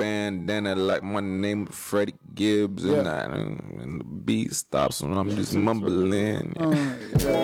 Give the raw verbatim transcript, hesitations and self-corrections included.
bandana like my name Freddie Gibbs, Yeah. and, I, and the beat stops when I'm just mumbling. Uh, yeah.